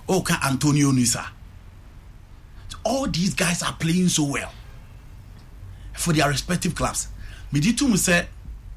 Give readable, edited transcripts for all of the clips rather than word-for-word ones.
Okay, Antonio Nusa. All these guys are playing so well for their respective clubs. Meditum say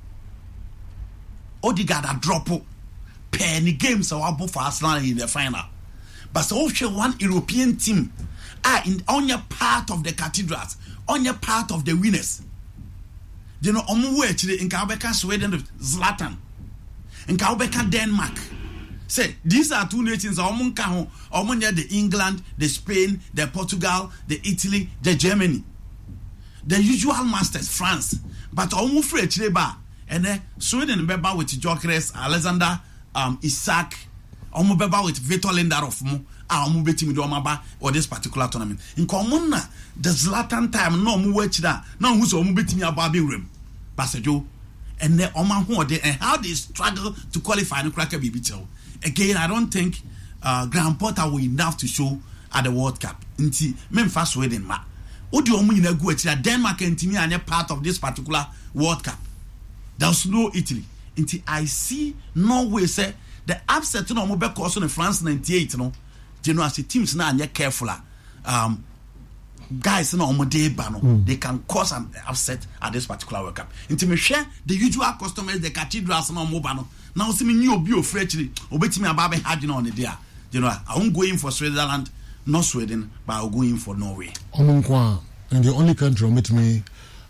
Odegaard a drop penny games are up for Arsenal in the final. But so one European team are on your part of the cathedrals, on your part of the winners. You know, on way to in Kaubeka, Sweden, Zlatan, in Kaubeka, Denmark. Say these are two nations. The England, the Spain, the Portugal, the Italy, the Germany. The usual masters, France. But almost free Chileba. And then Sweden beba with Gyökeres, Alexander, Isaac, beba with Vitor Lindelof or this particular tournament. In common, the Zlatan time no mu watch that. Now who's betting me about room. Passaggio. And then and how they struggle to qualify and crack a BBTO. Again, I don't think Graham Potter will enough to show at the World Cup. Inti Memphis Sweden ma. Odi omu ina go that Denmark and Timmy are part of this particular World Cup. There's no Italy. Inti I see Norway say the upset no mo be cause in France 98 no. You know as the teams na anya careful guys no omo dey ba no they can cause an upset at this particular World Cup. Inti me share the usual customers the cathedrals no mo ba no. Now see me new obi ofrechiri obetimi ababe hard on the day. You know I won't go in for Switzerland, not Sweden, but I'll go in for Norway. Omunkwa and the only country with me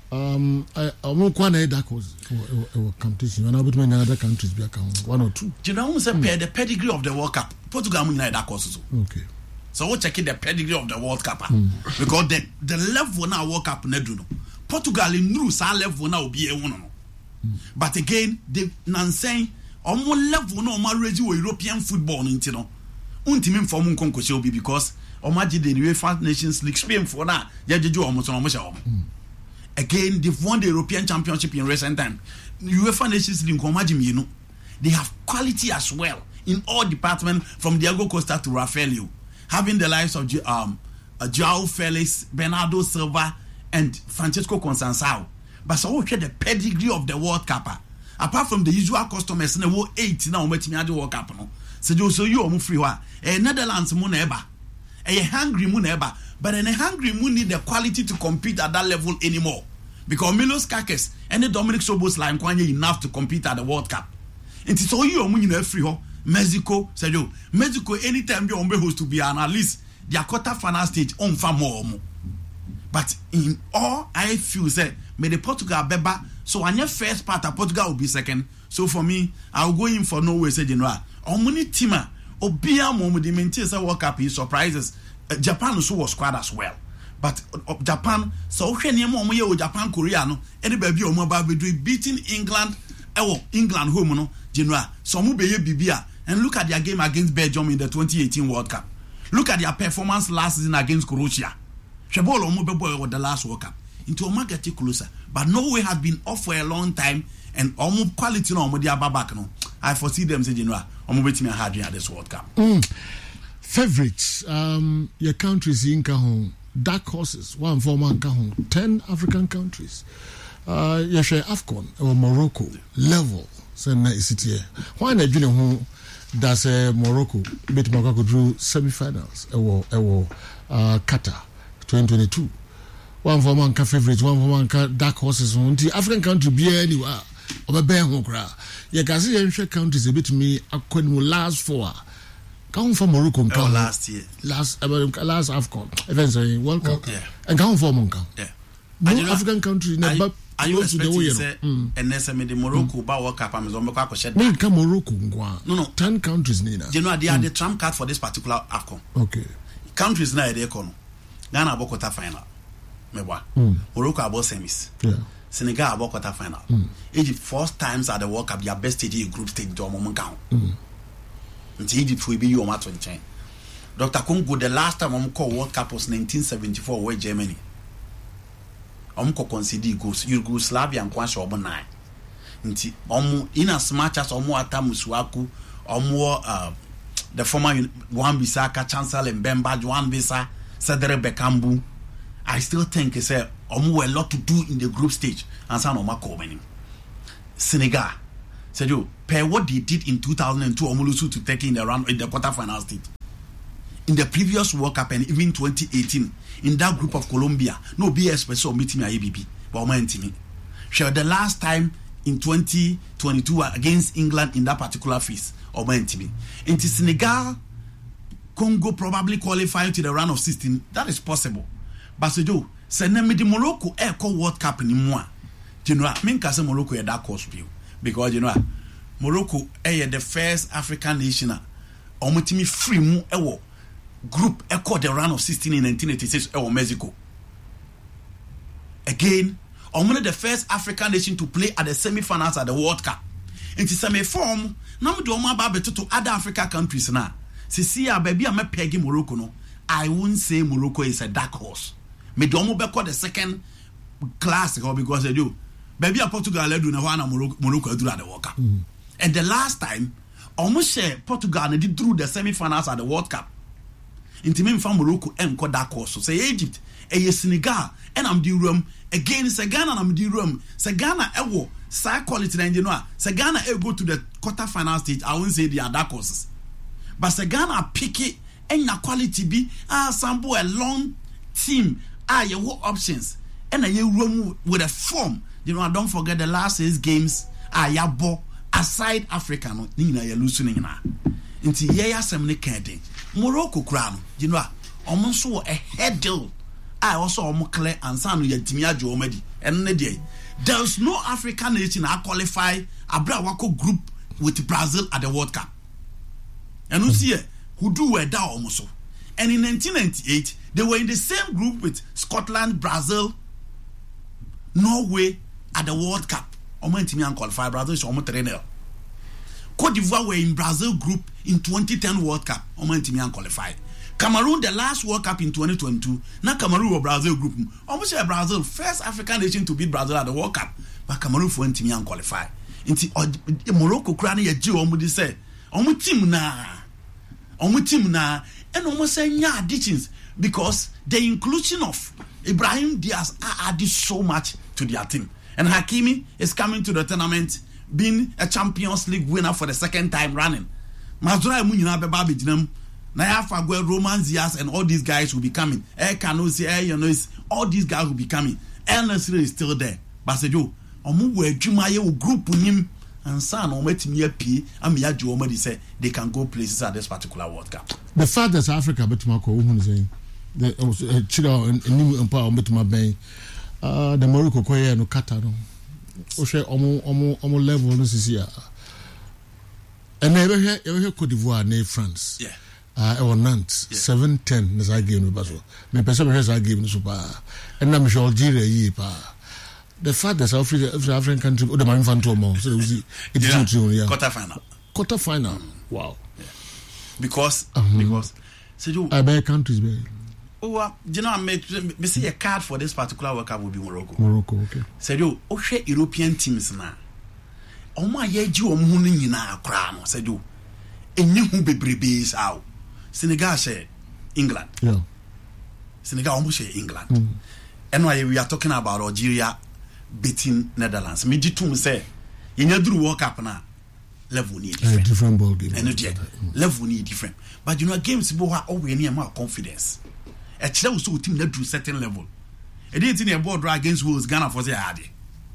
Omunkwa na that was competition and about many other countries be account one or two. You know say the pedigree of the World Cup Portugal mun that course. Okay. So we're checking the pedigree of the World Cup because the level now World Cup na do no. Portugal in new sa level now be a one no. But again the Nansen omo level no omo ready with European football nti no untimi inform nkonkoche obi because omo agi the UEFA Nations League Spain for na yajeju omo so omo sha omo again they've won the European Championship in recent time UEFA Nations League omo agi me no they have quality as well in all departments from Diego Costa to Rafaelio having the lives of Joao Felix, Bernardo Silva and Francesco Conceição. But so we the pedigree of the World Cup. Apart from the usual customers, na wo 8 na ometimi ade World Cup no. So you omo free wa. Netherlands mo na eba. Hungary mo na eba. But in Hungary mo need the quality to compete at that level anymore. Because Milos Kakis and Dominic Szoboszlai kwanye enough to compete at the World Cup. Nti so you omo nyina free ho. Mexico, Sergio. Mexico anytime they on host to be an at least their quarter final stage on far more. But in all I feel say may the Portugal beba so on your first part of Portugal will be second. So for me, I'll go in for Norway say general. Omuni tima obia mo the maintain say World Cup is surprises. Japan also was squad as well. But Japan so hwe mo ye Japan Korea no any baby o mo ba be beating England England home no general. So mo be ye bibia and look at their game against Belgium in the 2018 World Cup. Look at their performance last season against Croatia. Shebolo mo be boy with the last World Cup. Into Oma get closer. But Norway has been off for a long time and almost quality no omo dia back no. I foresee them say general omo betimi hard at this World Cup. Favorites your countries in Kahon dark horses one for one Kahon 10 African countries. You share AFCON or Morocco level say na city. Why na dwene ho that's Morocco beat Morocco drew semi-finals Qatar 2022. One for one favorites, one for one dark horses. The African country be anywhere. Or bear ho kra. You can see Asian countries a bit me according last four. Come from Morocco last year. Last AFCON. Events World Cup. Yeah. And come from Monka. Yeah. No African country never. Are you expecting say and there's the Morocco ba World Cup am zombe kwa shed. Me come Morocco ngwa. No. 10 countries nina. You know they are the trump card for this particular AFCON. Okay. Countries na dey kono. Ghana about quarter final. Mebwa. Morocco about semis. Yeah. Senegal about quarter final. Egypt first times at the World Cup their best stage group stage do mo nkan. Egypt will be your match on chain. Dr. Congo the last time we call World Cup was 1974 where Germany. Concede goals Yugoslavia and Kwansha obo 9 nti in as much as Atamusuaku the former Juan Bissaka Chancellor Mbemba Juan Bisa Cedric Bekambu I still think say were a lot to do in the group stage and some of Senegal said you pay what they did in 2002 Omulusu to take in the round in the quarterfinal stage in the previous World Cup and even 2018 in that group of Colombia, no BS person meeting my ABB, but me. Sure, the last time in 2022 against England in that particular phase, or me. Into Senegal, Congo probably qualifying to the round of 16. That is possible. But so do send me the Morocco Echo World Cup in moi. You know, I mean, because Morocco is that course view because you know Morocco is the first African nation. Omutimi free mu ewo group echo the round of 16 in 1986 ewo Mexico. Again, Omo the first African nation to play at the semi-finals at the World Cup. Into semi-form, now we do Omo ba to other African countries now. See, baby, I'm a peggy Morocco no. I won't say Morocco is a dark horse. Me do Omo be the second class because they do. Baby, Portugal do na Morocco do at the World Cup. And the last time almost share Portugal did through the semi-finals at the World Cup. Intimate from Morocco and dark horse. So say Egypt, Senegal, and I'm the room again. Ghana and I'm the room. Ghana ewo side quality and you know. Ghana go to the quarter-final stage. I won't say they are dark horses, but Ghana pick it and na quality be sample a long team. You what options and you room with a form. You know, don't forget the last 6 games. Yabo aside Africa no nina ya lose nina. Inti ye ya semne kende. Morocco crown. You know, omo so a head deal. I also omo clear and sanu ya timia jo omedi. And there's no African nation that qualify abra wako group with Brazil at the World Cup. And you see who do were that almost so. And in 1998, they were in the same group with Scotland, Brazil, Norway at the World Cup. Omo intimi qualify Brazil is omo 3-0. Cote d'Ivoire were in Brazil group in 2010 World Cup. Omo intimi qualify. Cameroon the last World Cup in 2022. Now Cameroon or Brazil group. Almost Brazil first African nation to beat Brazil at the World Cup. But Cameroon for intimi qualify. Inti Morocco crane ya ji omo di say omo team na and almost say nya additions because the inclusion of Ibrahim Diaz added so much to their team. And Hakimi is coming to the tournament being a Champions League winner for the second time running. Mazura Munyina Beba Bijinam, Naya Fagwe, Roman Zias, and all these guys will be coming. All these guys will be coming. El Nasri is still there. Basejo, Omuwe Jumaye group with him and son or met me a P. Amia Jomadi say they can go places at this particular World Cup. The fact that Africa bet Marco saying the Chida and New Empire bet my bay. The Morocco Koya no Qatar no. Oshe omo level no sisi ya. And ever here Cote d'Ivoire ne France. Yeah. Or Nantes 7-10 na za game no baso. Me pese be za game no super. And na me Algeria yi pa. The fact that South African country the man fan to mo so it is quarter final. Wow. Yeah. Because so I bet countries be. Oh, you know, me see a card for this particular World Cup will be Morocco. Morocco, okay. So you, European teams now. Oma yeji omo no nyina akra no. So you, enyi hu bebrebe is out. Senegal share England. Yeah. Senegal almost share England. And why we are talking about Algeria beating Netherlands. Me di tum say, you duru World Cup na level need different. Different ball game. And level need different. But you know, games bo ha always near more confidence. A child so team that do certain level. A day in a board against Wales, Ghana for the Adi.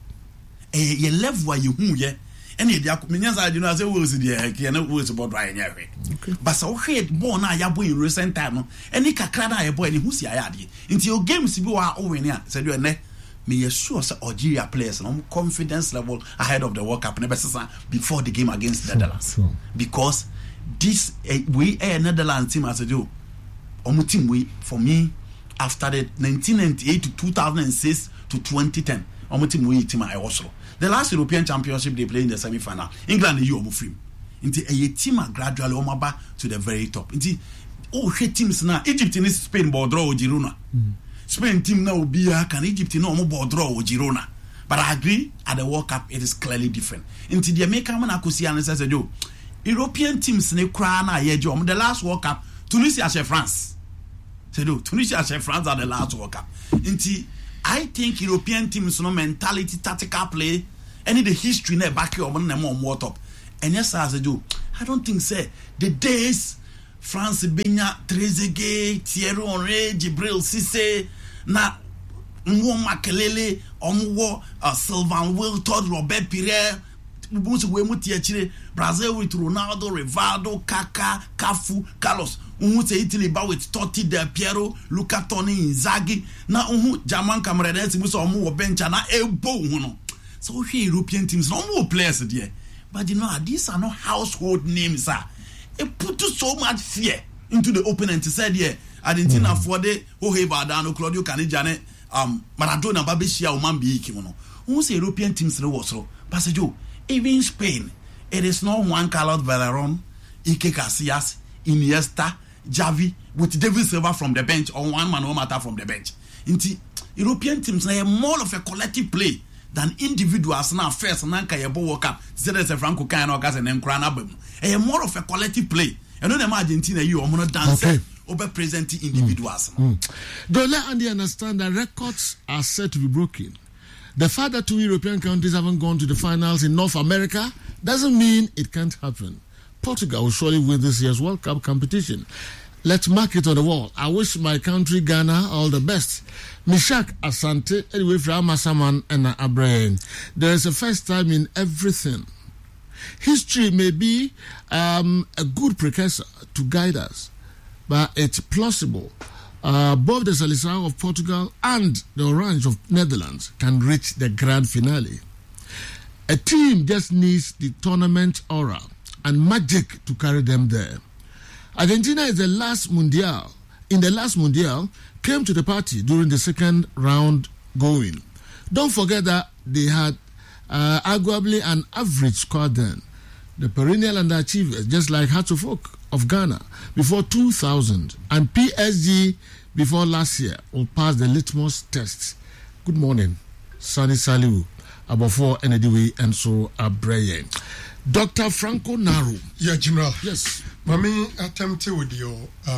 A level where you who ye, any of the Acuminians I do not say Wales the can Wales about dry in every. But so head born I have in recent time, any Kakana a boy in who's Yadi. Into your games you are over here, said you and me assure Algeria players no confidence level ahead of the World Cup before the game against Netherlands. Sure. Because this we a Netherlands team as a do. Team we for me after the 1998 to 2006 to 2010 team we team I also the last European Championship they played in the semi-final England you free into a team gradually omaba to the very top into teams now Egypt in Spain ball draw or Girona Spain team now be can Egypt no ball draw or Girona but I agree at the World Cup it is clearly different into the American man akusi says European teams ne cry na ye jo the last World Cup Tunisia share France. Tunisia share France at the last World Cup. I think European teams no mentality, tactical play, any the history ne back here on them on what up. And yes, as I do, I don't think say the days France Benya Trezeguet, Thierry Henry, Jibril Cissé, na Mwo Makelele, Omwo, Sylvain Wiltord, Robert Pires, Brazil with Ronaldo, Rivaldo, Kaká, Cafu, Carlos. Italy ba with Totti, Del Piero, Luca Toni, Inzaghi. Na German Cameroonese we saw more bench na elbow. So here European teams no more players there. But you know these are not household names. It put so much fear into the opponent. He said yeah, Argentina for the Jorge Valdano, Claudio Caniggiani, Maradona, Babishia, Omambi Kimono. Who say European teams no was so? Passaggio. Even Spain, it is not Juan Carlos Valderón, Ike Casillas, Iniesta, Xavi, with David Silva from the bench or one man no matter from the bench. Inti European teams are more of a collective play than individuals now first and then Kayabo World Cup. Zedese Franco Kano Gas and Krana Bem. A more of a collective play. And then Argentina you are more dance over presenting individuals. Don't let Andy understand that records are set to be broken. The fact that 2 European countries haven't gone to the finals in North America doesn't mean it can't happen. Portugal will surely win this year's World Cup competition. Let's mark it on the wall. I wish my country, Ghana, all the best. Mishak Asante, anyway, from Masaman and Abraham. There is a first time in everything. History may be a good precursor to guide us, but it's plausible. Both the Seleção of Portugal and the Orange of Netherlands can reach the grand finale. A team just needs the tournament aura and magic to carry them there. Argentina is the last Mundial. In the last Mundial, came to the party during the second round going. Don't forget that they had arguably an average squad then. The perennial underachievers, just like Hearts of Oak of Ghana before 2000 and PSG before last year, will pass the litmus test. Good morning, Sani Saliu, Abofo Enediwe, and so Abreye. Dr. Franco Naru. Yeah, General. Yes. Mami attempted with your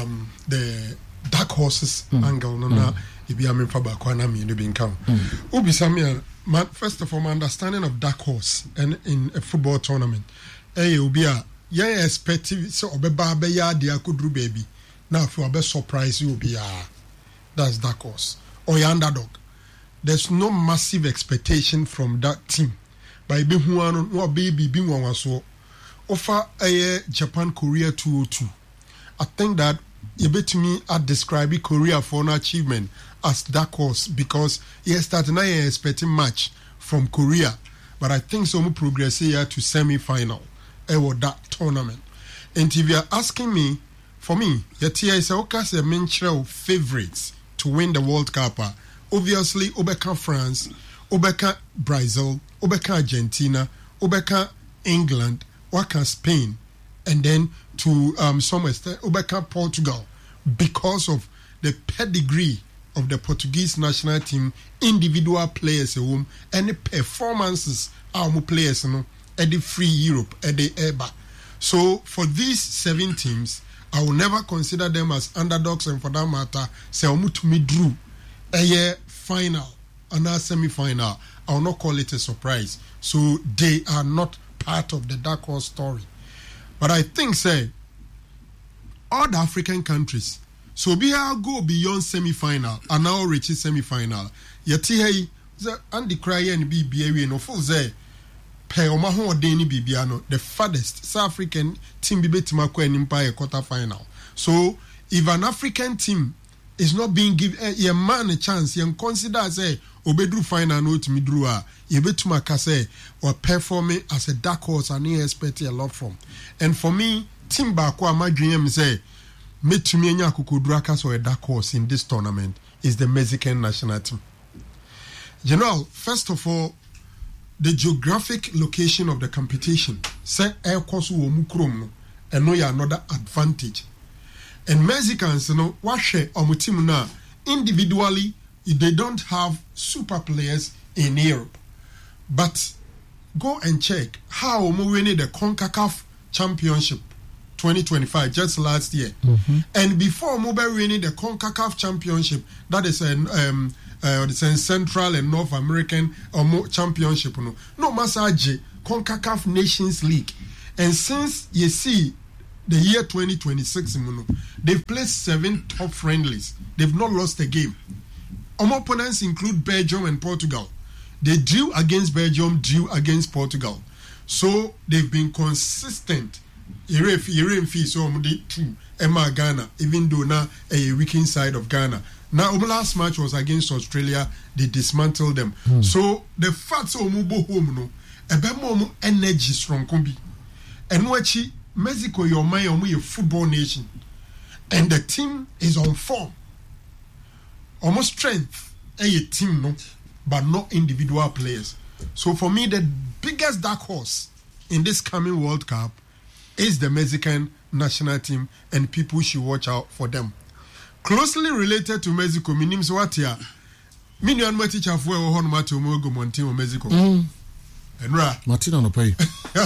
the dark horses angle. No, na ibi amin fa ba kwa na mi no bi nka. Obi Samuel, first of all, my understanding of dark horse and in a football tournament. Obi a yeah expected so obeba be ya dia kudru baby. Now if you are surprise you be that's dark horse or your underdog. There's no massive expectation from that team. By be who no baby being one so offer a Japan Korea 202. I think that you bet me at describing Korea for an achievement as dark horse because yes, that now expecting match from Korea, but I think some progress here to semi-final that tournament. And if you are asking me, for me, yet here is a mention favorites to win the World Cup. Obviously, Obeka France, Obeka Brazil, Obeka Argentina, Obeka England, Waka Spain, and then to some extent Obeka Portugal, because of the pedigree of the Portuguese national team, individual players and the performances our players at the free Europe at the EBA. So for these 7 teams, I will never consider them as underdogs, and for that matter, say Omutumi drew a year final and a semi-final. I will not call it a surprise. So they are not part of the dark horse story. But I think, say, all the African countries, so be able go beyond semi-final and now reach semi-final. Yet here, Andy Cryer and BBA no full say, pay Omaho Deni Bibiano, the farthest South African team Bibetimako and Empire quarter-final. So if an African team is not being given a man a chance, you consider say Obedru final no to Midrua, Yebetuma say or performing as a dark horse and he expect a lot from. And for me, Team Bakwa my dream say me to me Kukudrakas or a dark horse in this tournament is the Mexican national team. General, first of all, the geographic location of the competition say air course wo mukrom and no ya another advantage. And Mexicans, what share on team now individually they don't have super players in Europe. But go and check how we winning the CONCACAF Championship 2025 just last year. And before Mobile winning the CONCACAF Championship, that is a Central and North American Championship. No Masaji CONCACAF Nations League. And since you see the year 2026, they've played 7 top friendlies. They've not lost a game. Opponents include Belgium and Portugal. They drew against Belgium, drew against Portugal. So they've been consistent. So Emma Ghana, even though now a weakened side of Ghana. Now, our last match was against Australia. They dismantled them. So the fact Omubo home no, a bit more energy strong combi. And watch Mexico, your mind, we a football nation, and the team is on form. Almost strength, a team no, but not individual players. So for me, the biggest dark horse in this coming World Cup is the Mexican national team, and people should watch out for them. Closely related to Mexico, my name is Watia. Minion my teacher for one matter Mogo Montino, Mexico. And Ra Martin on a pay.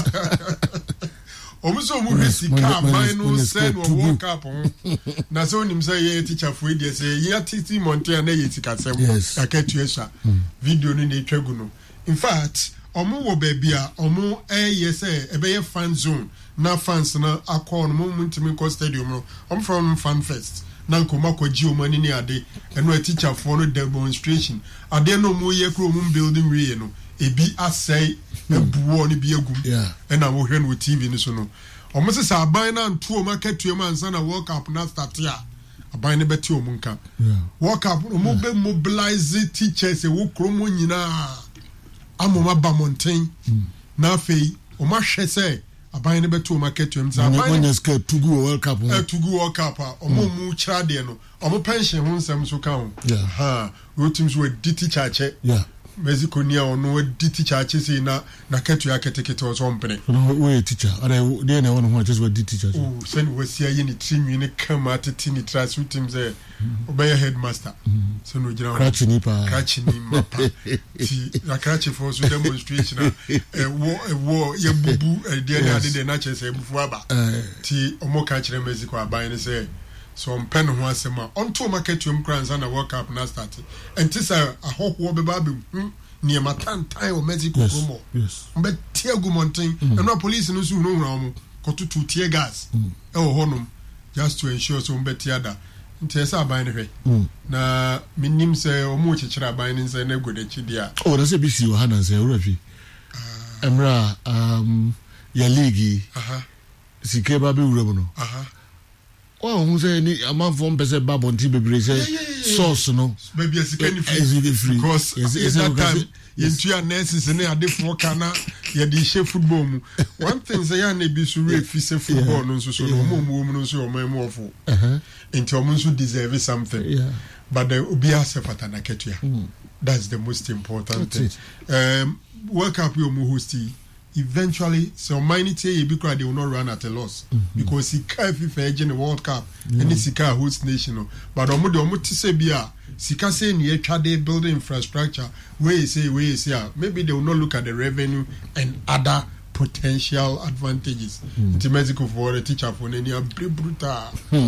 Almost almost mine said or woke up on. Nason him say, teacher for it, say, yeah, Titi Montana, yes, I get you a video in the Treguno. In fact, Omo baby, Omo, yes, a bear fan zone. Now fans now are called moment to me stadium. I'm from Fan Fest. Nanko Mako Gio Manini Ade, and no teacher for no demonstration. Are there no more year building re no? A be as say a buoni be a good, and I will hear with TV in the sono. Almost as I buy now 2 market to a man, son, I walk up now start here. I buy a better munka. Walk up, mobilize teachers, a walk romunina. I'm on my bamontain. Now, Fay, or my say. Abayne beto market to him. When you scared to go World Cup, to go World Cup, omo mu chade no, omo pension hun sam so kan. Ha, we teams were DT chache. Yeah. Mexico near or no DT chache say na ketu ya ketekete or something. No, we teacher. Are they no one who just were DT chache. Oh, send we see any team you come at tini trust with teams there. Obey headmaster. So no general. Crachini mapa. Na crachi for so demonstration. War ye bubu there the nature say bufuaba. Ti omo catch them Mexico abayne say so pen ho asema onto market to crans and World Cup na start. And this a hoho be babu near matan time of Mexico promo. Yes. But tear gumontin and no police no so no ram kotu to tear gas. Honum just to ensure so mbetiada. Ntesa abayne hwe na minim se omo chichira abayne nse na go de chidia. Oh, that's a BC Yohana say orafi. Emra ya league sikeba be wura no. Oh, who say ni amount from person babon ti bebre say source no. Maybe as can free because is that time yentu ya nurses ne ade for kana ye di she football mu. One thing say ya na bi so refi say football no so no mo no so o mo ofo. Into o so deserve something. Yeah. But the obi asefata na ketua. That's the most important thing. World Cup we mo hosti. Eventually, so humanity because they will not run at a loss because he can't FIFA in the World Cup and it's a host nation. But omo say bia sika say near they build infrastructure where you say maybe they will not look at the revenue and other potential advantages. The Mexico for the teacher for any brutal.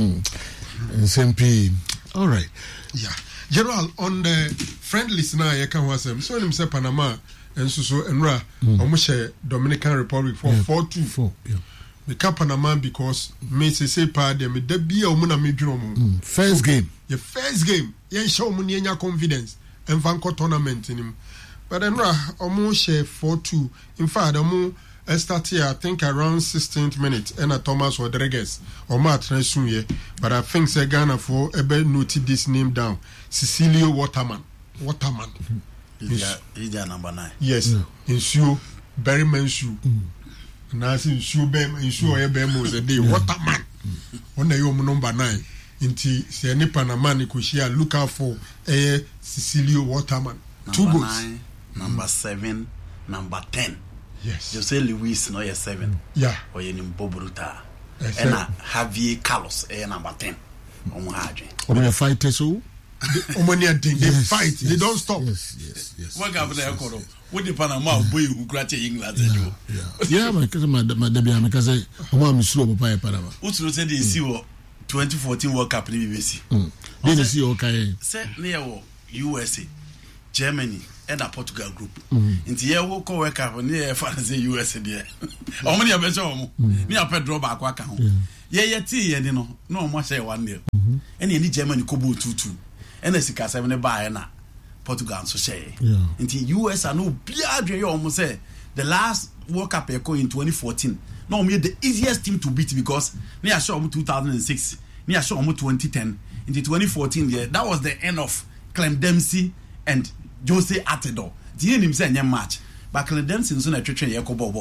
SMP. All right. Yeah. General on the friend listener you can was so him say Panama and so Enra almost Dominican Republic for 4-2. Yeah. Me cap Panama because me say pa dem de bia omuna me dwom. First game. Your first game. Yen show money enya confidence and vanco tournament in him. But Enra almost 4-2. In fact, start here, I think around 16th minute, and Thomas Rodriguez or Martin Sunye. But I think say Ghana for ebe noted this name down. Cecilio Waterman. Is their number 9? Yes. Insure Berryman shoe. And I see insure Berryman was a day. Waterman. On the number 9. Inti se ni Panama ni kushia look out for Cecilio Waterman. Number 2 goals. 9, number 7, number 10. Yes. Jose Luis no ye 7. Yeah. Or ye nimbo bruta. And Javier Carlos number 10. Omo hadwe. Omo fight so. They fight. They don't stop. Yes. What happened there, Kodo? What the Panama boy who graduated England? Yeah, because my Debbie, because I want to slow by Panama. What's the say they see 2014 World Cup in the BBC? Didn't see okay. Set near USA, Germany, and a Portugal group. Into here, we'll call work up near France, US, dear. How many of us are near Pedro Baquaca? Yeah, tea, and no much say 1 year. And any German Kubu 2-2. And the Sika 7 by na Portugal, so say. Into US, I know Biadre almost say the last World Cup echo in 2014. No, me the easiest team to beat because near show 2006, near show 2010. In 2014, yeah, that was the end of Clem Dempsey and Jose Altidore. Didn't him say any match, but Clem Dempsey is on a training.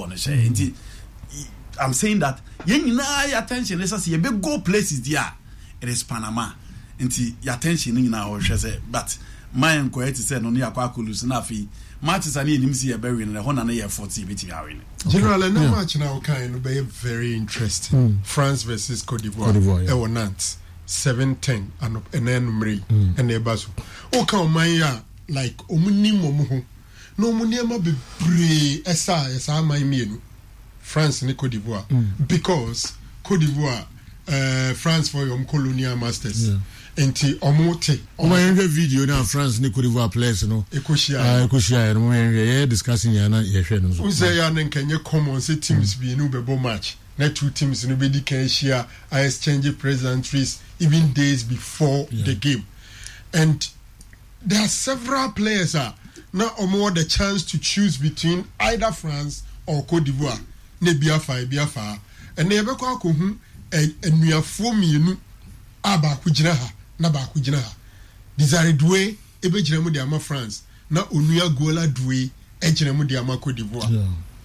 I'm saying that your attention. Let's say you big go places there. It is Panama. Into your attention in our say, but my inquiry said no near Quaculus Nafi. Matches I need him see a berry in the 140 beating our in. General, no match now can be very interesting. France versus Cote d'Ivoire. Nantes. 7-10 and then Mri and Ebasu. Okay, my like Omunimo no Muniama be brave esa my mean France and Cote d'Ivoire because Cote d'Ivoire France for your colonial masters. Enti omote omo video na France ni Cote d'Ivoire players no ekoshia no we discussing yana ye hwe no so uze ya na nkenye common say teams be no be match na two teams no be di kan share I exchange pleasantries even days before the game. And there are several players now omo the chance to choose between either France or Cote d'Ivoire. Ne biafa and ne be kwa ko hu enuafo mienu aba ku gina ha na ba ku gina ha. Desire Doué ebe gina mu de ama France na onua gola Doué e gina mu de ama Cote d'Ivoire.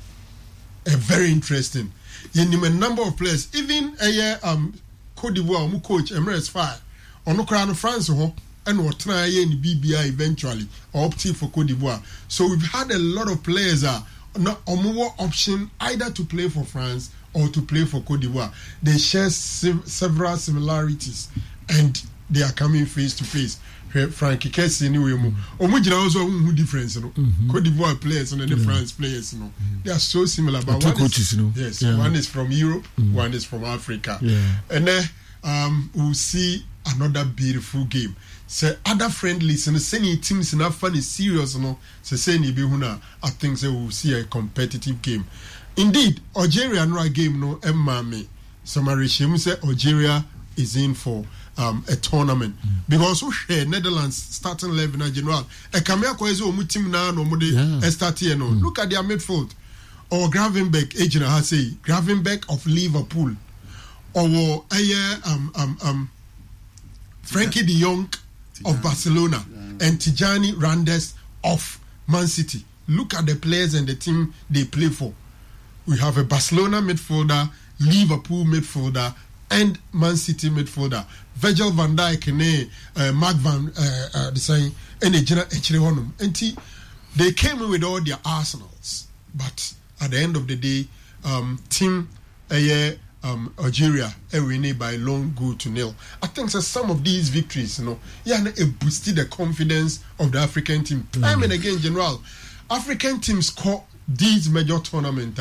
Very interesting. You name a number of players even Cote d'Ivoire mu coach Emirates Fire ono kra no France ho and what try in BBI eventually opting for Cote d'Ivoire. So we've had a lot of players no more option either to play for France or to play for Cote d'Ivoire. They share several similarities and they are coming face to face. Frankie Kessie anyway omujira also who difference no Cote d'Ivoire players and the France players no they are so similar but one coaches, is, one is from Europe, one is from Africa. And then we'll see another beautiful game. So other friendlies and senior teams in Afghanistan is serious no so say I think they will see a competitive game. Indeed, Algeria no game no Mame Samarishim say Algeria is in for a tournament because we share Netherlands starting 11 in general. A Kamea Koezo Mutim na no mode start here no. Look at their midfield. Or Gravenberch, agent has say Gravenberch of Liverpool. Or Frankie de Jong of Barcelona and Tijani Randes of Man City. Look at the players and the team they play for. We have a Barcelona midfielder, Liverpool midfielder, and Man City midfielder. Virgil van Dijk and Mark van the same and they came in with all their arsenals, but at the end of the day, team Algeria winning by long goal to nil. I think so some of these victories, it boosted the confidence of the African team. Time and again, General, African teams score these major tournaments.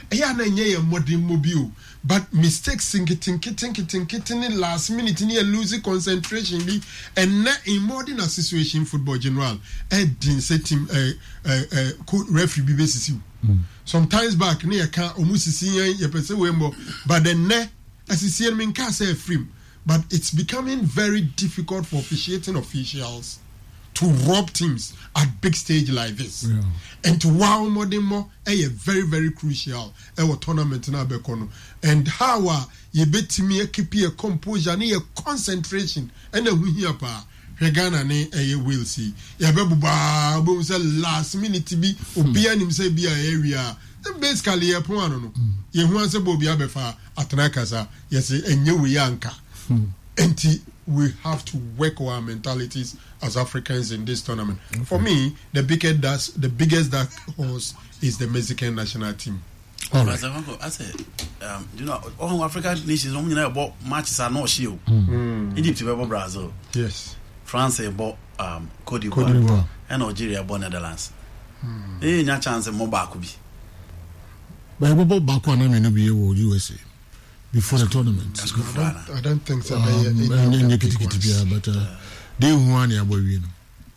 But mistakes in getting last minute in losing concentration and not in modern situation football general. Didn't set him referee basis. Sometimes back near can almost see but then as you see me can't say free. But it's becoming very difficult for officiating officials to rob teams at big stage like this. And to wow more than more a very, very crucial tournament in Abekono. And how you bet me keep your composure and your concentration and then we hear pa Regana ne will see. Ya bebu say last minute to be obia him say be area. Then basically ya point no. Ye hu say bobi abefa atnakasa yes enye we yanka. Enti we have to work our mentalities as Africans in this tournament. Okay. For me, the biggest dark horse is the Mexican national team. All right. I said, all African nations only about matches are not shield. Egypt about Brazil. Yes. France about Cote d'Ivoire. And Algeria about Netherlands. Any chance more back could be. But about back one I be USA. Before the tournament. That's good. I don't think so. But they won your boy.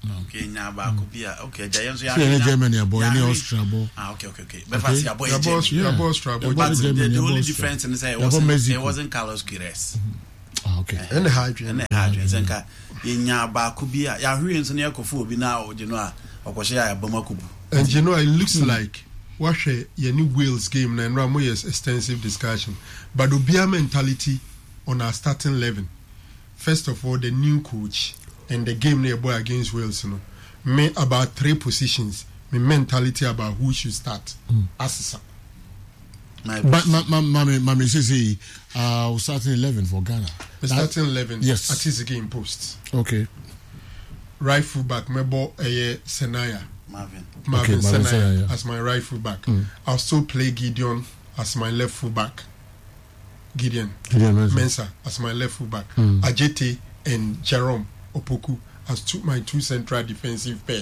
Okay, nya ba ko bia. Okay, Giants ya. Germany boy, any Austria boy. Okay. But fast ya boy. But the only difference in say it wasn't Carlos Queiroz. Okay. And the Hadrian. Zenka nya ba ko bia ya hwe nso na yakofo obi na o no a okwohye ya bomakubu. And you know it looks like what your new Wales game and Ramo is extensive discussion. But Obia mentality on our starting 11. First of all, the new coach and the game near boy against Wales, me about 3 positions. My mentality about who should start. Assisa. But Mami says starting 11 for Ghana. Starting 11. Yes. At his game post. Okay. Right fullback, Mebo Senaya. Marvin Senaya as my right fullback. I'll still play Gideon as my left fullback. Gideon Mensah as my left fullback. Ajete and Jerome Opoku as my 2 central defensive pair.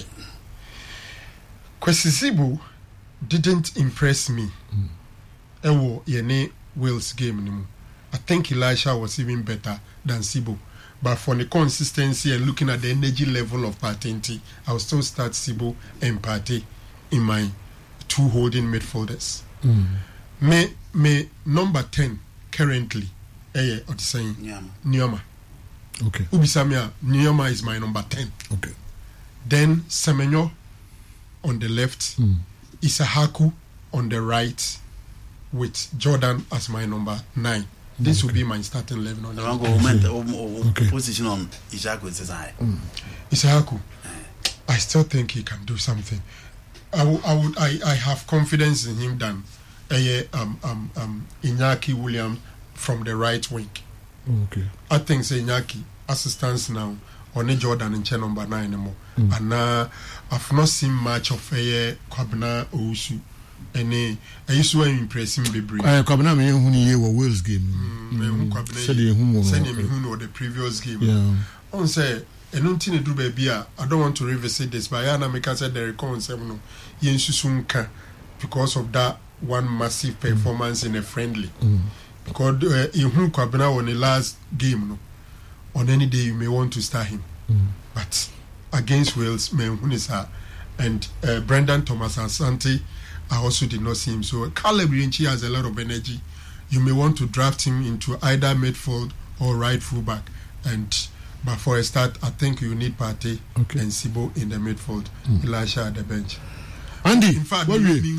Kwesi Sibo didn't impress me. Ewo yene Wales game nimu. I think Elisha was even better than Sibo. But for the consistency and looking at the energy level of Partey, I will still start Sibo and Partey in my 2 holding midfielders. Me number 10 currently, Nyama. Okay. Ubisamia, Nyama is my number 10. Okay. Then Semenyo on the left, Isahaku on the right, with Jordan as my number 9. This will be my starting 11 on the position on Isahaku. Isahaku, I still think he can do something. I have confidence in him than Iñaki Williams from the right wing. Okay. I think Iñaki assistance now on Jordan in chair number 9 anymore. And I've not seen much of Kwabena Owusu. I used to impress him be brave. Kwabena me huni ye Wales game. Said the previous game. Yeah. On say I don't want to revisit this, but I make said the reconcile Yensusunka because of that one massive performance in a friendly. Because in whom Kwabena on the last game, on any day you may want to start him. But against Wales, and Brendan Thomas Asante, I also did not see him. So Caleb Rinchi has a lot of energy. You may want to draft him into either midfield or right fullback. But for a start, I think you need Partey and Sibo in the midfield. Elisha at the bench. Andy, in fact,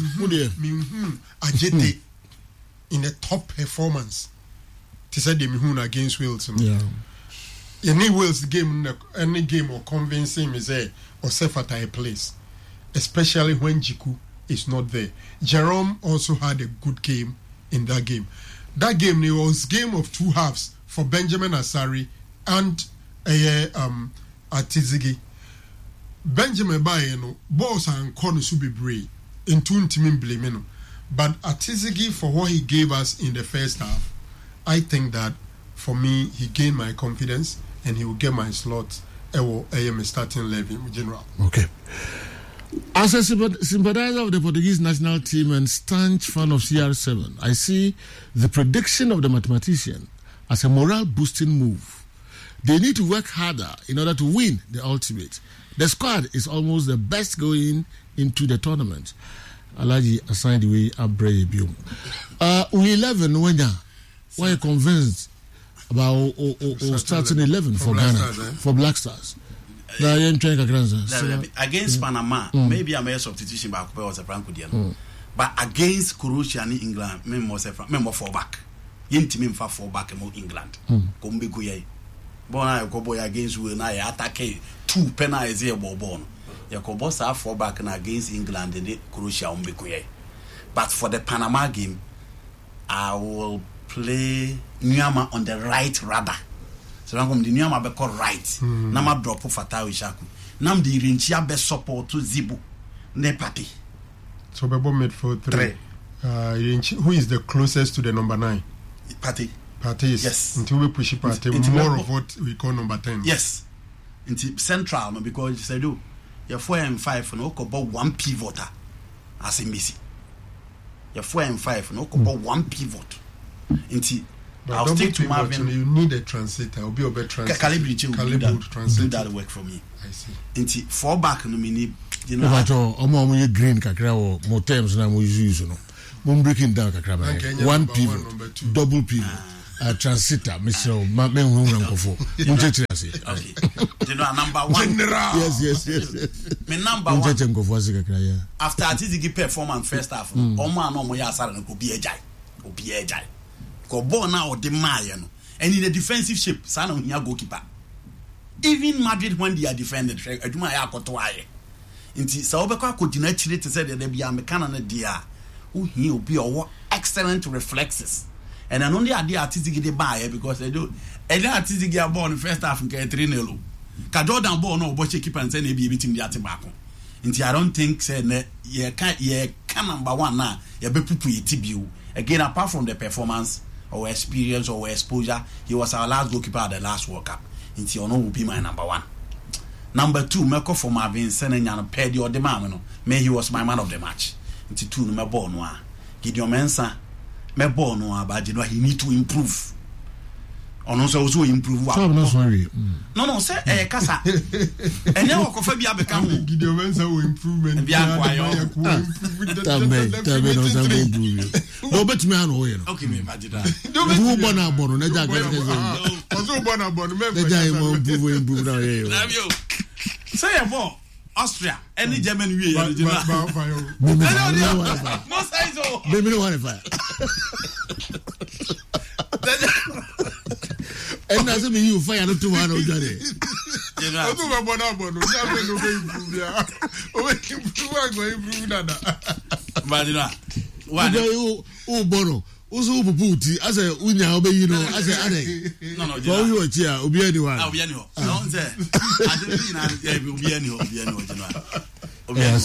Ajete in a top performance. To say the Mihun against Wales. Yeah. Any Wales game, any game or convincing is a or safe at a place, especially when Jiku is not there. Jerome also had a good game in that game. That game it was game of 2 halves for Benjamin Asari and Atizigi. Benjamin Bayeno balls and corners should be brave in 2 team blaming. But Atizigi, for what he gave us in the first half, I think that for me he gained my confidence and he will get my slot. I am starting 11 general. Okay. As a sympathizer of the Portuguese national team and staunch fan of CR7, I see the prediction of the mathematician as a morale-boosting move. They need to work harder in order to win the ultimate. The squad is almost the best going into the tournament. Alaji assigned the way Abre Bium. We 11 when why you convinced about starting 11 for Ghana, for Black Stars? Against Panama, maybe I made a substitution back was a Franco. But against Croatia and England, member 4 back. Yintimim for 4 back in England. Kombi Guye. Bona Koboy against Will I attack 2 penalties here, Bobon. Yakobos are 4 back and against England and Croatia on Bikuye. But for the Panama game, I will play Nyama on the right radar. So I'm going to Nyama be called right. Nama drop for Fatawi Shaku. Nam di Rinchia be support to Zibu. Ne Pati. So Bebo made for 3. Who is the closest to the number 9? Pati. Pati is. Yes. Until we push Pati, more of what we call number 10. Yes. Into central, because you said, you're 4 and 5 and about 1 pivoter as a Messi. You're 4 and 5 and about 1 pivot. Into I'll stick to Marvin. You need a translator. I'll be a better translator. Calibre will do that work for me. I see. Into fall back no mean you know. But omo green kakra or more terms na mo use no. Mo breaking down kakra ba. One pivot, double pivot. Transitor, Mr. Okay. You know, number one. Yes. My number one. After Atizigi performance first half, Oma no moya sara no be ejai. Ko ball now the Maya no. And in the defensive shape, sana unya goalkeeper. Even Madrid when they are defended, aduma ya akoto aye. Nti sa obekwa kodina chire te say there be American na dia. Uhi obi owo excellent reflexes. And I only had the artistic they buy because they do. And the artistic are born first half in 3-0. Jordan born no but keep and say maybe beating the Atibaco. Until I don't think say ye can number one now. You be pupu TBU. Again, apart from the performance or experience or exposure, he was our last goalkeeper at the last World Cup. Until you know will be my number one. Number two, Merco for Marvin Senenyan Pedi or the Mamino. May he was my man of the match. Until two number born one. Gideon Mensah. Me born no about you know he need to improve. On also improve. No, say kasa. And now ko fa bia become Gideon Mensah will improvement. Bia kwayo. Tabe no say improve. No bet me an oye. Okay, me imagine that. Who born abon na jaga. Also born abon me. Na jaga improve na ye. Love you. Say more. Austria, any German way, no size. Baby, no one fire. And as you fire not to one of the Bono. Also, Puputi, as a Unya obey, you know, as a Ade. No, you are here, Obi anyone. I'll be anyone. Don't say, I didn't be anyone. I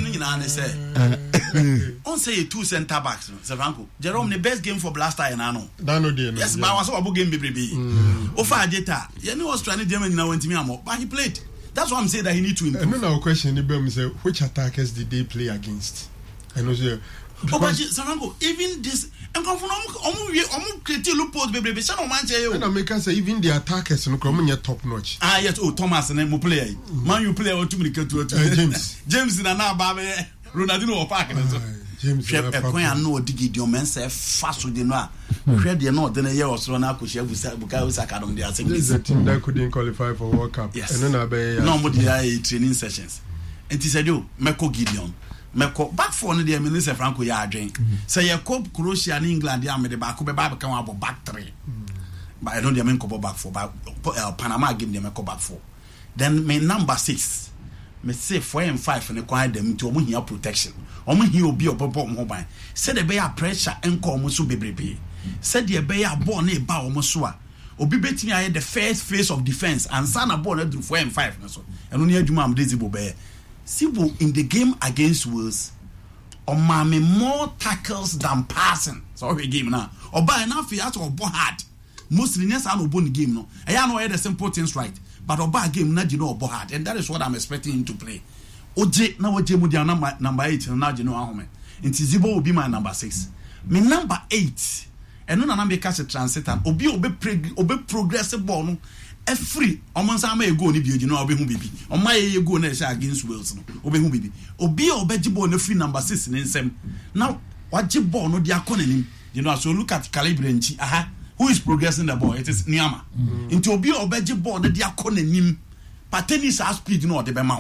say 2 center backs, Savanko. Jerome, the best game for Blaster and Ano. Yes, but I was about game, baby. Ofa Jeta, you know, was trying to Germany now went to me, but he played. That's why I'm saying that he need to improve. And now, question the which attackers did they play against? And also, Savanko, even this. And come from create loopholes, baby. Some man say, and I make us say even the attackers no come in top notch. Ah yes, Thomas and then play. Man, you play or too many James in an Ababe, Ronaldinho or Park. James, I know Gideon Mensah fast with the noir. Credit not then a year or so now could share with Bukayo Academy. I think this is a team that couldn't qualify for World Cup. Yes, and then I no more training sessions. And he said, you, Meko Gideon. Meko back for the Minister Franco Yardring. Say a cop Croatia and England, the army, the back of the Bible come up back 3. But I don't mean go back 4, but Panama give them a go back 4. Then my number 6, me say 4 and 5 and acquire them to here protection. He will be a pop mobile. Said the bear pressure and call Musu baby. Said the bear born a bow Musua. Obi betting I had the first phase of defense and Sana born at 4 and 5. And only had Jumam Dizzy Bear. Sibu in the game against Wales, or mammy more tackles than passing. Sorry, game now. Or by enough, he has to go hard. Mostly, yes, I know the game. No, I know the simple things right, but or by game, not you know, hard, and that is what I'm expecting him to play. OJ, now what you would number 8, and now you know how many. And Zibo will be my number 6. My number 8, and no, I'm a cash translator. Obi progressive ball. Free almost I may go ni bi you know obi hu bibi o ma ye go na sha against Wales no obi hu bibi obi obeji ball na free number 6 ni nsem now waji ball no dia konanim you know so look at Calibre nchi who is progressing the ball it is Niama into obi obeji ball na dia konanim patenis has speed no de be ma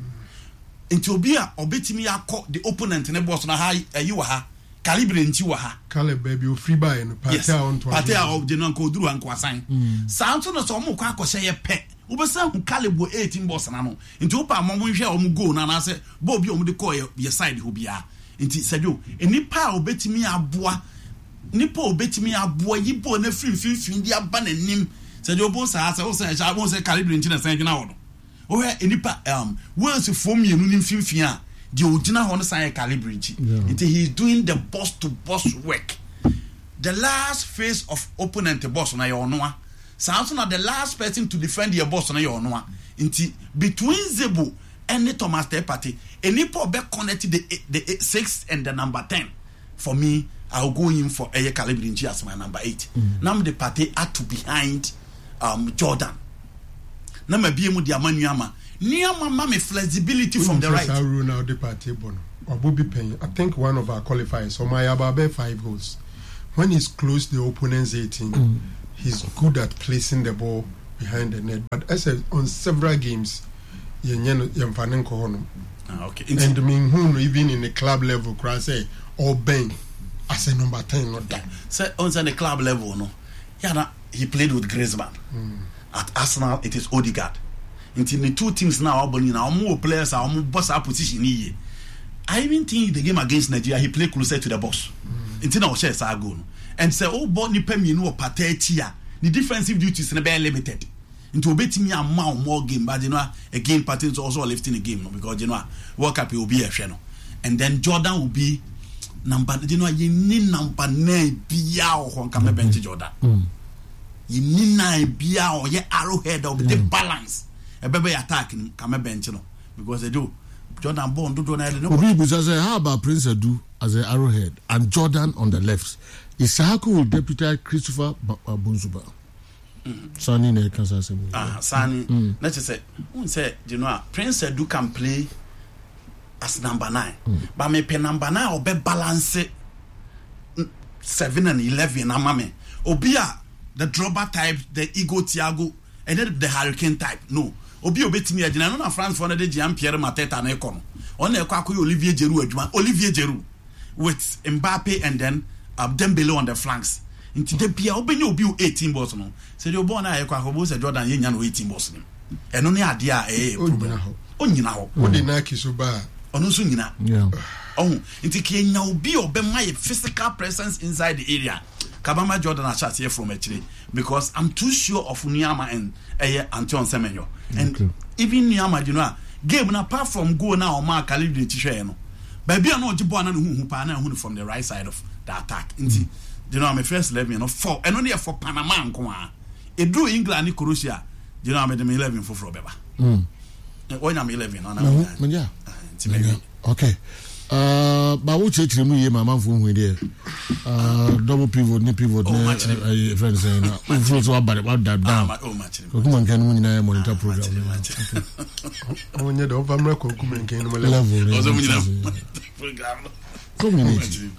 into obi a obetimi akọ the opponent ne boss na ayi wa ha Calibre nchi wa ha Caleb baby o free buy no party on to party of the non ko duru an kwasan sound no so mo kwa akose ye pe wo be say hu Caleb 18 boss na no nti wo pa mo hwe o mo go na na say bo bi o mo de call ye side ho bia nti sadio enipa obetimi aboa nipa obetimi aboa yibo na finfin di aba na nim sadio bo sa wo say Calibre nchi na san gina wo no wo he enipa Wales fom yenu nim finfin a the original one sign Calibre. He's doing the boss to boss work. The last phase of opponent the boss na your noa. Sounds not the last person to defend your boss na your noa. Between Zebu and the Thomas Tepati, any po be connected the 6 and the number 10. For me, I'll go in for a Calibri as my number 8. Now the party are to behind Jordan. Now my BM the Amanyama. Near my mommy flexibility from the right. I rule now the party bono. Or Bobby Penny. I think one of our qualifiers. So my Ababe 5 goals. When he's close the opponent's 18, he's good at placing the ball behind the net. But as on several games, okay. And I mean, even in the club level, say or Ben as a number 10, not that. So on the club level, no, yeah, he played with Griezmann. At Arsenal, it is Odegaard. Until the two teams now are now more players are more boss our position here. I even think the game against Nigeria, he played closer to the box. Until now, shares are gone. And say, oh, but ni pemi no patetia. The defensive duties are very limited. Into betting me a more game, but you know, again, Patins also lifting the game, no, because you know, World Cup will be a channel. And then Jordan will be number, you know, you need number 9 Biao on Kame bench Jordan. You need 9 Biao or ye arrowhead of the balance. A baby attacking Kame bench, you know, because they do. Jordan Bond do not know. How about Prince Adu as an arrowhead and Jordan on the left? Isahaku will deputy Christopher Bunzuba. Sani ne Kansas City. Sani. Let's say, you know, Prince Adu can play as number 9, but me pe number 9 or be balance 7 and 11. Amame Obia the dropper type, the Ego Thiago, and then the Hurricane type. No. Obi obetimi agina no na France for na de Jean Pierre Mateta na ekono on na ekwa Olivier Giroud adwuma Olivier Giroud with Mbappe and then Dembele on the flanks into the bia obenye obi 18 balls no say the obo na ekwa ko bo say Jordan ye nya no 18 balls no eno ne ade a problem onyina ho odi na kisuba ono so nyina oh into ke nya obi obema ye physical presence inside the area Kabama Jordan a chat here from actually because I'm too sure of Niyama and Anton Semenyo. And even Niyama, you know, game apart from go now or Mark Calibri Tisha, no. Baby, I know Jibana who from the right side of the attack. You know, I'm a first 11, you know, 4 and only for Panama and Kuma. It drew England and Croatia. You know, I made them 11 for Frobeba. When I'm 11, okay. But what church you mean, my mom from here? Double pivot, ni pivot, friends saying, influence about that down. Come can win a monitor program. Oh, you don't have community.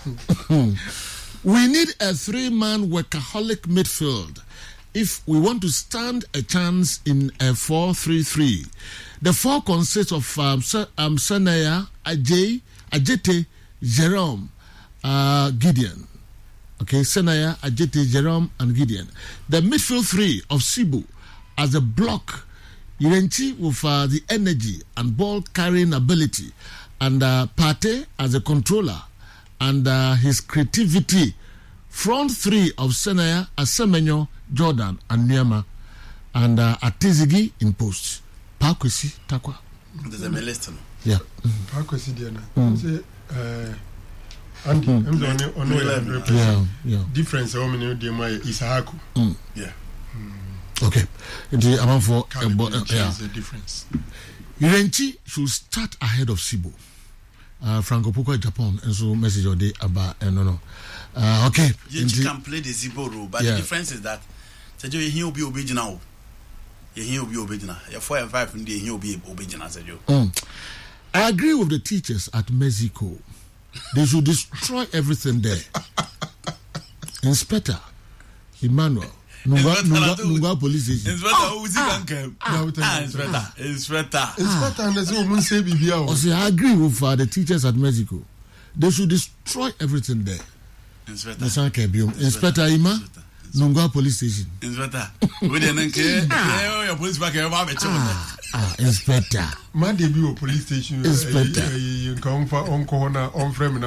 We need a 3-man workaholic midfield if we want to stand a chance in a 4-3-3. The 4 consists of Sanaya, Ajete, Jerome, Gideon. Okay, Sanaya, Ajete, Jerome, and Gideon. The midfield 3 of Sibu as a block, Irenchi with the energy and ball carrying ability, and Pate as a controller and his creativity. Front 3 of Sanaya, Asemenyo, Jordan, and Niama, and Atizigi in post. Pakwesi Takwa. There's a list. Yeah. Pakwesi Diana. Andy, yeah. Difference how many of them are Isahaku. Yeah. Okay. The amount for the difference. Irenchi should start ahead of Sibo. Franco Poko Japan and so message all day about no. Okay. You can play the Zibo role, but the difference is that he will be original. He will be original. 4 and 5 in the he will be original. I agree with the teachers at Mexico. They should destroy everything there. Inspector Emmanuel Nunga police station. Inspector and the woman say Bibia. I agree with the teachers at Mexico. They should destroy everything there. Inspector Ima Nunga police station. Inspector. We didn't care. Your police back here. Inspector. My debut police station. Inspector. You come for on corner on frame and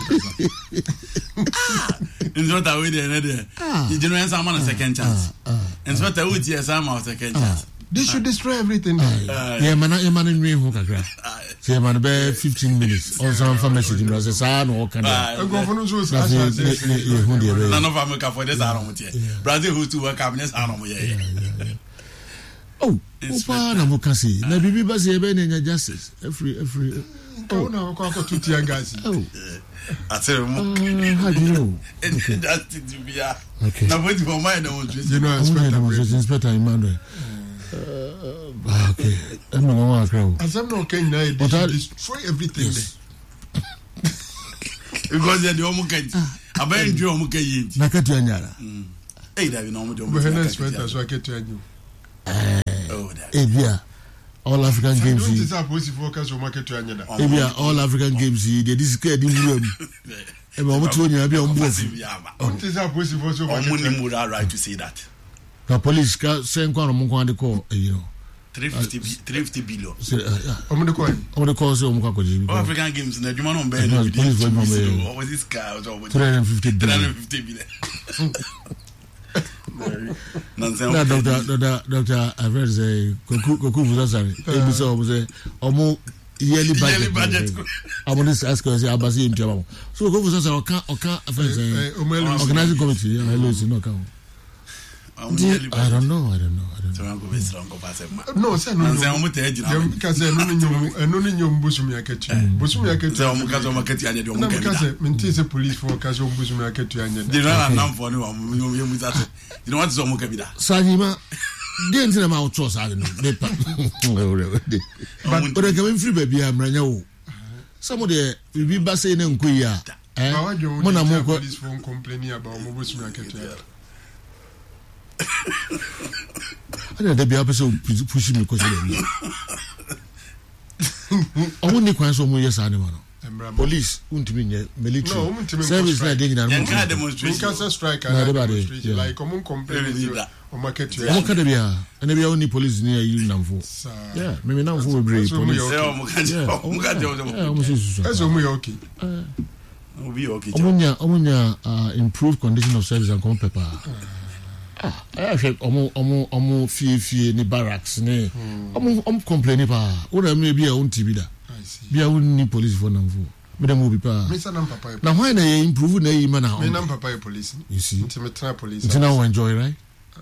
Inspector, we didn't. You didn't answer a second chance. Inspector, we did a second chance. They should destroy everything. Yeah, man, in me who can grab. Say, man, about 15 minutes. Also, I'm from messaging. I say, I know can I go for those none of America for this. I don't know. Brazil who to work cabinets. I don't know. Oh, Opa, Namokasi. Maybe Bazi Ben in justice. Every Oh no, ko to tear gas. Oh. I tell you, How do you know? That's it to be. Okay. Now wait for mine. You know, Inspector Emmanuel. Okay. I'm not going to cry. As I'm not going to destroy everything. Yes. Because they're the Omukai. I bet you Omukai. Nakatu Anyara. Hey, that you know, Inspector, so I get to you. Oh, Ebia, all African games. This is police focus on market to Anyada. Ebia, all African games. They discard in room. I'm going to be on board. What is our police force of Omunimura right to say that? The police send one on the call, you know. 350 billion. I'm the coin. On the course of Mukako. All African games in the Juman on Ben. What was this car? 350 billion. Doctor, I've heard say, Koku Fusasari, ABC was a almost yearly budget. I want to ask us, Abasi in Java. So Koku Fusasari, or can't organizing committee. I lose no count. I don't know. No, sir, no, because I know your Busumia. Busumia is a police for Caso Busumia. They run a number for you. You know what's Omukabida? Sajima didn't tell them how to I don't know. But I come free baby. I'm running. Some of the will be basing in Kuya. Mona police phone complaining about Busumia. I don't be able to push me because I won't need quite so much animal. Police won't mean military service like digging and demonstration strike like common complaint or market. And maybe only police near you now for. Yeah, maybe now for brave police. That's okay. Omunya improved condition of service and common paper. I said, omo fie ni barracks ni. Omo complaining pa. Ora me be on TV da. Be a ni police for nam for. Me dem obi pa. Me say nam papa. Na why na improve na yi man na. Me nam papa police. You see. Intimate police. It's now enjoy, right?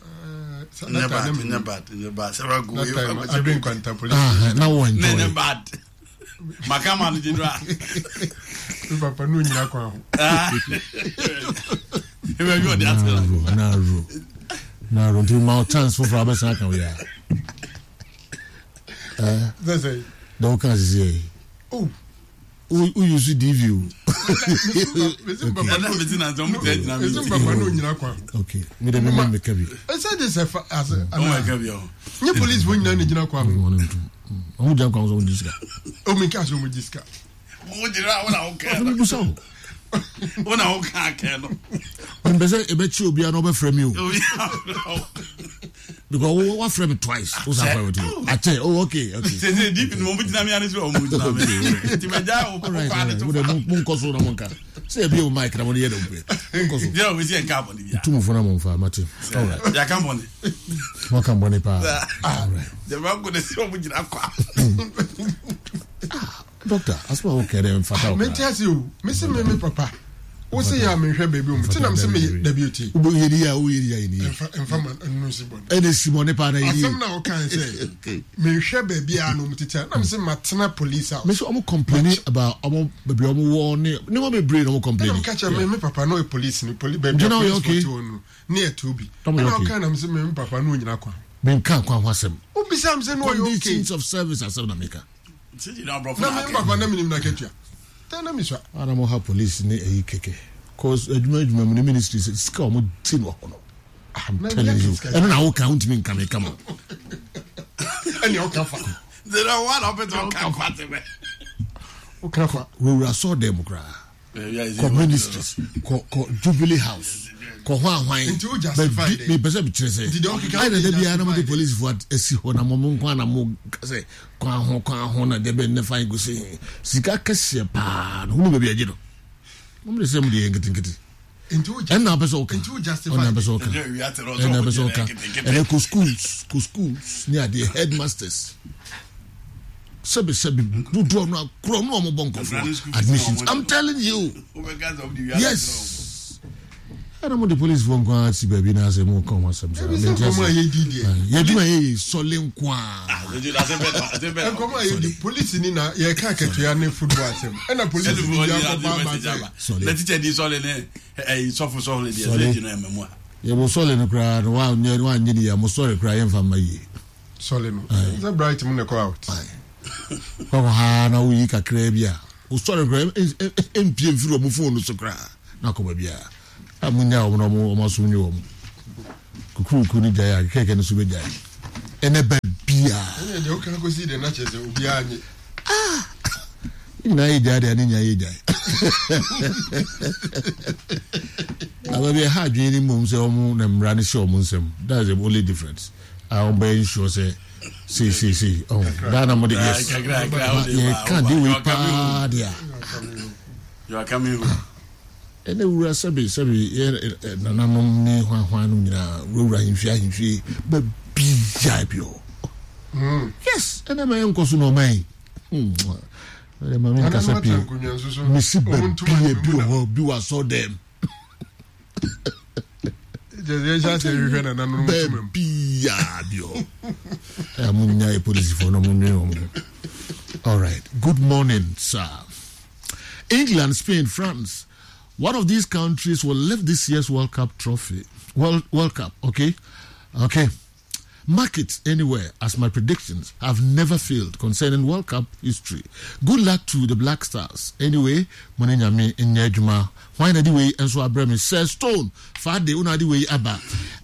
Never. Several go. I bring contact police. Now enjoy. Never bad. Makama no general. Papa no nyina kwa. Ebe go dey Now, until my chance for Roberts, I can we are. That's it. Don't can say. Oh, who you see DV? Okay, me the man make kabi. I said this as oh my god, yo. You police when you need kwa. Who jam comes on this guy? Oh, me cash on this guy. Who did I want to Ona o ka ken no. When be say e be chi obi an o be frame you. Because what frame twice. Who's after with you? I tell you, okay. Say deep in mo bitina me aniso o mo bitina me. Ti me ja o ko kwa ne to. Mo ko so na mo nka. Say be o mic na mo ye do be. Mo ko so. Yeah, we see en carbon bia. Tu mo fona mo fa mate. All right. Ya carbon. Mo carbon pa. All right. The man go dey see o mo jina kwa. Doctor, as well okay them fata. Me tell you, me say me papa. O say ya me hwe baby o. Tina me say me deputy. Ubo yedi ya o yedi ya ni. Enfama no sibon. Ene simone pa na yedi. Asem na o kan say. Me hwe baby anu mtita. Na me say matena police house. Me so omo complaining about omo baby omo wo ne mo be brain omo complaining. Na catch me papa no police ni police baby. You know okay. Near to be. Na o kan na me say me papa no nyina kwa. Me kan kwa hwasem. O bi say am say no okay. Conditions of service asem na maker. Na me papa na minim na ketua. Tana mi so. Ana mo ha police ni eyi keke. Cause adwuma mu ministry ska omo tin wo no. I'm telling you. And na wo count me nka me come on. Any o ka fa. There are one of it on campus. O ka fa. We will saw them cry. Ministries, Jubilee House. Ko hwan but me pese bi kire say I dey be ana mo the police for esi ho na mo nko na mo say kwa ho na de be ne fan go say sika kase pa no be bi agye no mo dey say mo dey ngiti and na pese o kan na pese o kan and na pese o kan and ko schools near the headmasters sabi do no akro no mo bonko for admissions. I'm telling you, yes. I don't know the police won't go and see baby now. Say more come on some. Yeah, do my solemn kwa. Come on, the police in your can't football. And the police the teacher is all in a soft solid. You will solid in the crowd, one year, I'm sorry crying for my year. Solid. The bright moon out. Now we can crave ya. O sorry, Graham is MP through a phone to cry. Now come here. I'm now almost soon. Kuku Kunija, cake and Subida. And a baby. You can go see the natchez will be on it. In a daddy and in your day. I will be a hard dream, Mumsel, and Ranny Shaw Munsem. That's the only difference. I'll be sure say. See. Oh, that I'm the yes. You can't do it, party. You are coming. And the Ura Sabi, Nanamni, Juanina, Rura in Fia, but be Jabio. Yes, and I'm uncle no may. Mamma Casapi, Miss Bill, I saw them. All right. Good morning, sir. England, Spain, France. One of these countries will lift this year's World Cup trophy. World Cup, okay? Okay. Mark it anywhere, as my predictions have never failed concerning World Cup history. Good luck to the Black Stars. Anyway, Monenyame Nyejuma. Why na di way enso abrami say Stone Fade una di way aba.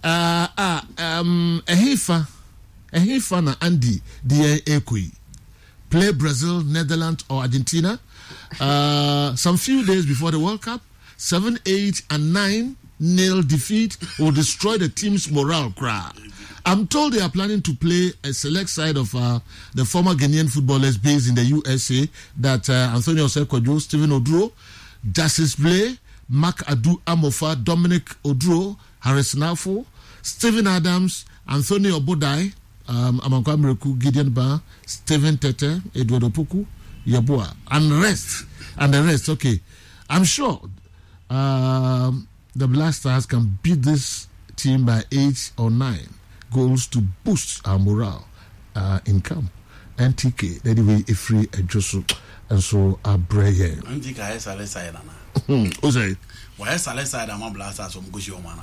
Ehifa na Andy die ekoi. Play Brazil, Netherlands or Argentina. Some few days before the World Cup, 7, 8 and 9-0 defeat will destroy the team's morale. I'm told they are planning to play a select side of the former Ghanaian footballers based in the USA, that Anthony Osekojo, Stephen Oduro, Justice Blay, Mark Adu Amofa, Dominic Oduro, Harris Nafo, Stephen Adams, Anthony Obodai, Amankwa Mreku, Gideon Ba, Stephen Tete, Edward Opoku, Yabua, and the rest. Okay, I'm sure the Black Stars can beat this team by 8 or 9 goals to boost our morale in camp. NTK, anyway, a free adjusted, and so our prayer. NTK is a side. Who's it? Why is a side? I'm a blast as some Gushio Mana.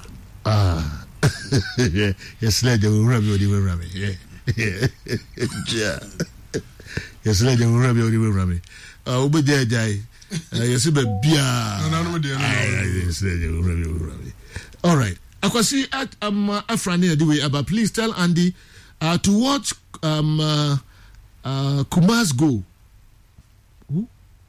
Yes, Ledger will rub you, Rami. Yeah. Yes, Ledger will rub you, Rami. Obe there, Jai. Yes, but Bia. Yes, Ledger will rub you, Rami. All right. I can see at Afrani anyway, but please tell Andy to watch Kuma's goal. Who?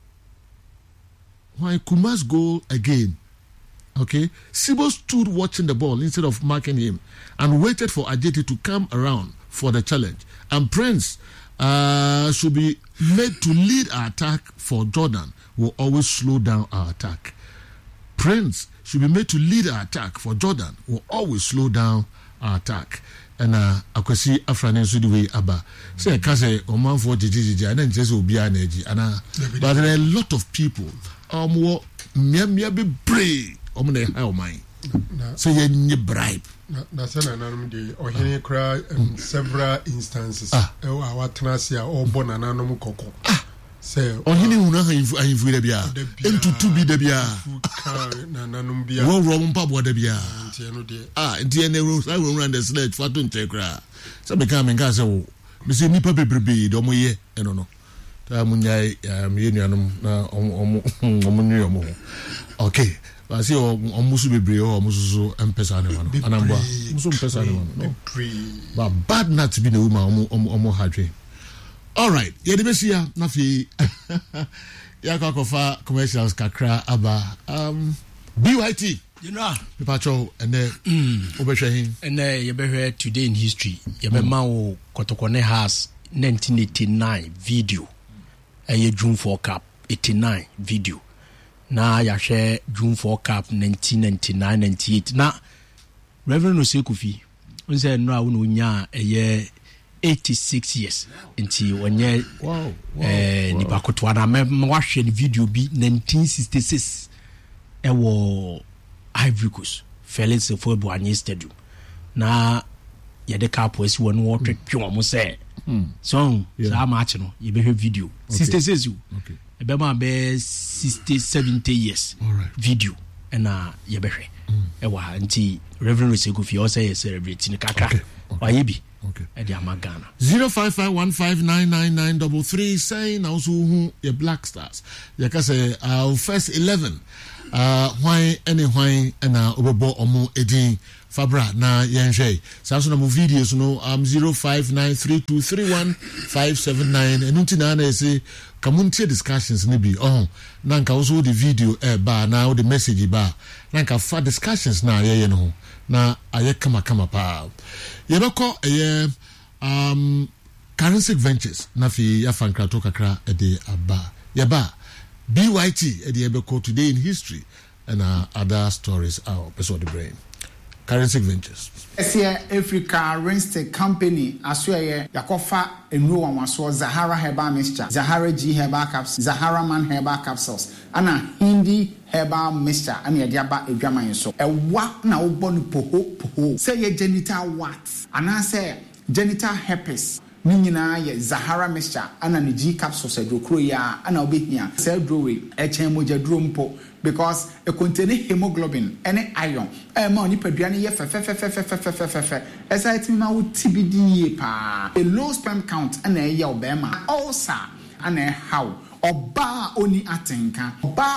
Why Kuma's goal again? Okay, Sibo stood watching the ball instead of marking him and waited for Ajeti to come around for the challenge. And Prince should be made to lead our attack for Jordan. Will always slow down our attack. Prince should be made to lead our attack for Jordan. Will always slow down our attack. And akwasi Afrani Sudiwe Aba say kase oman for jiji and then just obi energy but there are a lot of people mia be brave omne how mine so you bribe that's an de ohene cry several instances our trasia or bonananom koko say ohene una hanfu da bia entutu bi da bia nananum bia wo mpabo da bia ntie ne rules I will run the sledge for to ntekra so be come nka say wo me say nipa bebrebe do mo ye eno no ta munyai me nuanom na omunyu omo okay but see omusu bebrebe omusu empesa ne wano anamba musu empesa ne wano no but bad not to be the woman omo hadwe. All right, yeah, the Messia Nafi Yakofa commercials kakra aba BYT. You know, Pacho and then Obeshahin and you be today in history. You be Mao Kotokone has 1989 video. A June 4 Cup 89 video. Now ya share June 4 Cup 1999-98. Now Reverend Osekufi, we say no unya a year 86 years until 1 year. Wow. Nipa kotwana me watch the video be 1966 ewo Ivory Coast Felix Ofoebuanye Stadium na ye de cap wesi won wo twetwe mo say so saa match no you be video 60 says you be ma be 60 70 years video na you be hwe e wa anti Reverend Osegufi o say celebrate ni kakra wa ye bi e dia magana 0551599933 saying also who your Black Stars you can say first 11 why any why na obebo omo edin Fabra na yenhwe saso na mo videos no 0593231579 enunti na say kamuntie discussions ne bi na nka also the video ba na the message ba na nka fa discussions na ye no na aye kama pa yebeko currency ventures na fi ya fankrato kakra de aba yeba BYT the yebeko today in history and other stories our person the brain currency ventures Africa Renstek Company asweye yakofa enro wanwaso Zahara Herbal Mixture, Zahara G Herbal Capsules, Zahara Man Herbal Capsules, ana Hindi Herbal Mixture ani yadiaba edwaman so ewa na obo ni poho say ye genital warts ana say genital herpes ni nyina ye Zahara Mixture ana ni G capsules edokro ya ana obehia say drowe echen moja drompo because it contains hemoglobin and iron. Money per duane ye fe. As I tell you, TBD pa. A low sperm count and a yaw bema. Also, and a how. Oba oni atenka. Oba